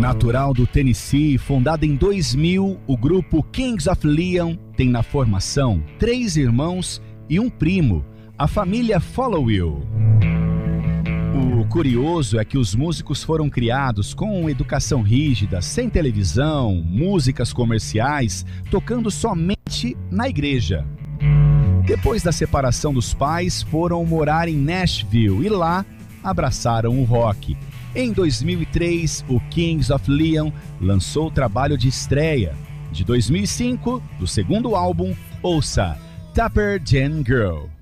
Natural do Tennessee, fundado em 2000, o grupo Kings of Leon tem na formação 3 irmãos e um primo, a família Follow You. O curioso é que os músicos foram criados com educação rígida, sem televisão, músicas comerciais, tocando somente na igreja. Depois da separação dos pais, foram morar em Nashville e lá abraçaram o rock. Em 2003, o Kings of Leon lançou o trabalho de estreia. De 2005, do segundo álbum, ouça Dapper Dan Girl.